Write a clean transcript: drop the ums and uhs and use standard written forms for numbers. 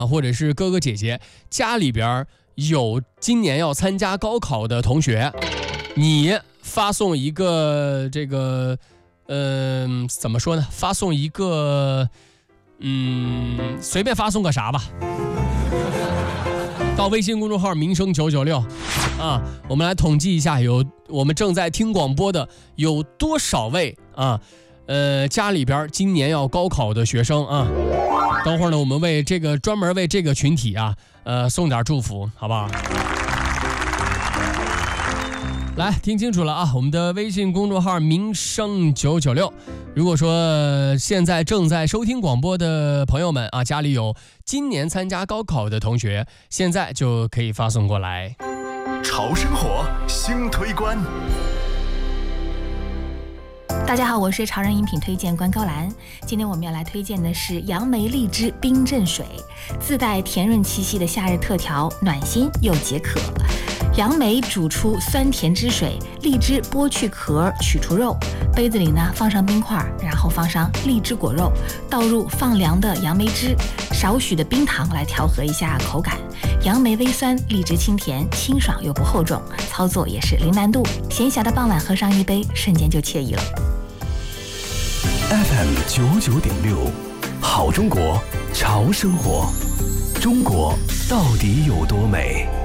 或者是哥哥姐姐家里边有今年要参加高考的同学，你发送一个这个怎么说呢？发送一个随便发送个啥吧。到微信公众号民生996啊，我们来统计一下，我们正在听广播的有多少位啊？家里边今年要高考的学生啊，等会儿呢，我们专门为这个群体啊，送点祝福，好不好？来，听清楚了啊！我们的微信公众号民生996，如果说现在正在收听广播的朋友们啊，家里有今年参加高考的同学，现在就可以发送过来。 潮生活新推关。 大家好，我是潮人饮品推荐官高兰。今天我们要来推荐的是杨梅荔枝冰镇水，自带甜润气息的夏日特调，暖心又解渴。杨梅煮出酸甜汁水，荔枝剥去壳取出肉，杯子里呢放上冰块，然后放上荔枝果肉，倒入放凉的杨梅汁，少许的冰糖来调和一下口感。杨梅微酸，荔枝清甜，清爽又不厚重，操作也是零难度。闲暇的傍晚喝上一杯，瞬间就惬意了。 FM 99.6，好中国，潮生活。中国到底有多美？